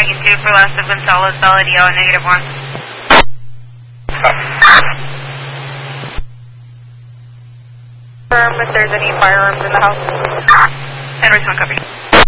Dragon 2 for last of Gonzalo, solid yellow, -1. Confirm if there's any firearms in the house. Henry's 1 copy.